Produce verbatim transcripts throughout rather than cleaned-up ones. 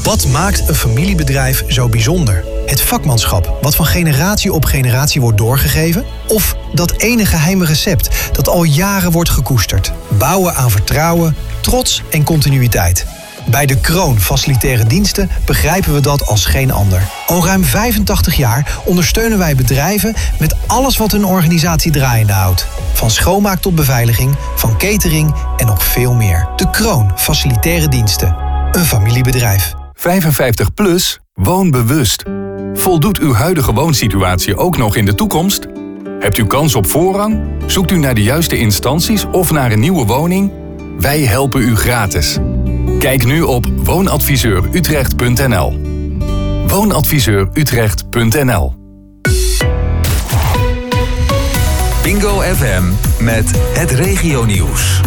Wat maakt een familiebedrijf zo bijzonder? Het vakmanschap, wat van generatie op generatie wordt doorgegeven? Of dat ene geheime recept dat al jaren wordt gekoesterd? Bouwen aan vertrouwen, trots en continuïteit. Bij De Kroon Facilitaire Diensten begrijpen we dat als geen ander. Al ruim vijfentachtig jaar ondersteunen wij bedrijven met alles wat hun organisatie draaiende houdt. Van schoonmaak tot beveiliging, van catering en nog veel meer. De Kroon Facilitaire Diensten. Een familiebedrijf. vijfenvijftig plus, woon bewust. Voldoet uw huidige woonsituatie ook nog in de toekomst? Hebt u kans op voorrang? Zoekt u naar de juiste instanties of naar een nieuwe woning? Wij helpen u gratis. Kijk nu op woonadviseur utrecht punt n l. woonadviseur utrecht punt n l. Bingo F M met het regionieuws.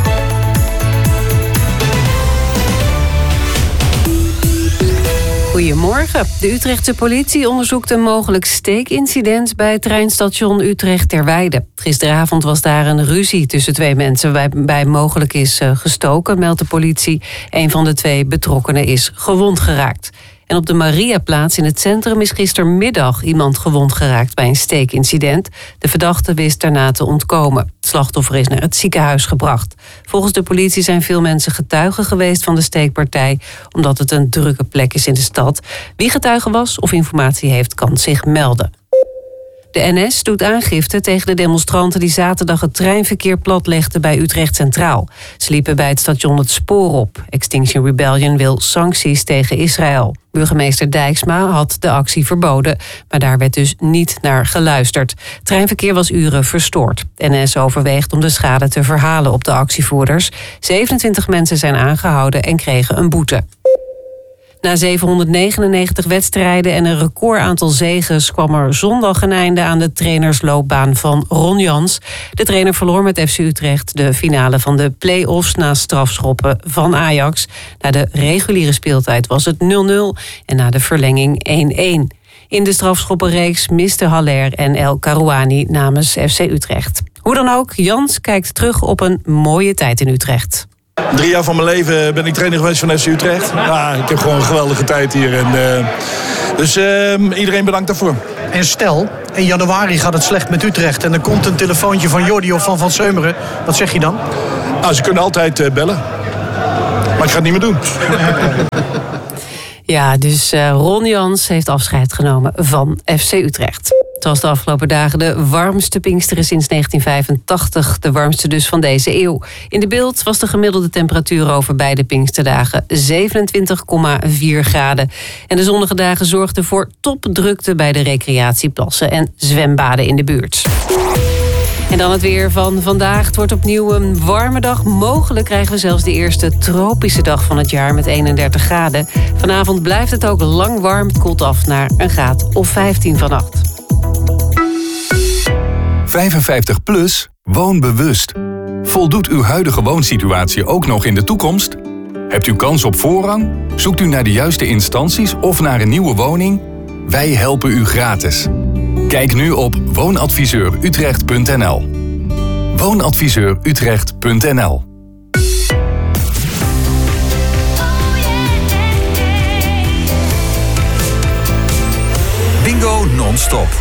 Goedemorgen. De Utrechtse politie onderzoekt een mogelijk steekincident bij treinstation Utrecht-Terweide. Gisteravond was daar een ruzie tussen twee mensen waarbij mogelijk is gestoken, meldt de politie. Een van de twee betrokkenen is gewond geraakt. En op de Mariaplaats in het centrum is gistermiddag iemand gewond geraakt bij een steekincident. De verdachte wist daarna te ontkomen. Het slachtoffer is naar het ziekenhuis gebracht. Volgens de politie zijn veel mensen getuigen geweest van de steekpartij, omdat het een drukke plek is in de stad. Wie getuige was of informatie heeft, kan zich melden. De N S doet aangifte tegen de demonstranten die zaterdag het treinverkeer platlegden bij Utrecht Centraal. Ze liepen bij het station het spoor op. Extinction Rebellion wil sancties tegen Israël. Burgemeester Dijksma had de actie verboden, maar daar werd dus niet naar geluisterd. Het treinverkeer was uren verstoord. N S overweegt om de schade te verhalen op de actievoerders. zevenentwintig mensen zijn aangehouden en kregen een boete. Na zevenhonderdnegenennegentig wedstrijden en een recordaantal zeges kwam er zondag een einde aan de trainersloopbaan van Ron Jans. De trainer verloor met F C Utrecht de finale van de play-offs na strafschoppen van Ajax. Na de reguliere speeltijd was het nul nul en na de verlenging één één. In de strafschoppenreeks misten Haller en El Karouani namens F C Utrecht. Hoe dan ook, Jans kijkt terug op een mooie tijd in Utrecht. Drie jaar van mijn leven ben ik trainer geweest van F C Utrecht. Ja, ik heb gewoon een geweldige tijd hier. En, uh, dus uh, iedereen bedankt daarvoor. En stel, in januari gaat het slecht met Utrecht en er komt een telefoontje van Jordi of van Van Seumeren. Wat zeg je dan? Nou, ze kunnen altijd uh, bellen. Maar ik ga het niet meer doen. Ja, dus uh, Ron Jans heeft afscheid genomen van F C Utrecht. Het was de afgelopen dagen de warmste Pinksteren sinds negentien vijfentachtig. De warmste dus van deze eeuw. In de beeld was de gemiddelde temperatuur over beide Pinksterdagen zevenentwintig komma vier graden. En de zonnige dagen zorgden voor topdrukte bij de recreatieplassen en zwembaden in de buurt. En dan het weer van vandaag. Het wordt opnieuw een warme dag. Mogelijk krijgen we zelfs de eerste tropische dag van het jaar met eenendertig graden. Vanavond blijft het ook lang warm. Het koelt af naar een graad of vijftien vannacht. vijfenvijftig plus, woon bewust. Voldoet uw huidige woonsituatie ook nog in de toekomst? Hebt u kans op voorrang? Zoekt u naar de juiste instanties of naar een nieuwe woning? Wij helpen u gratis. Kijk nu op woonadviseur utrecht punt n l. woonadviseur utrecht punt n l. Bingo non-stop.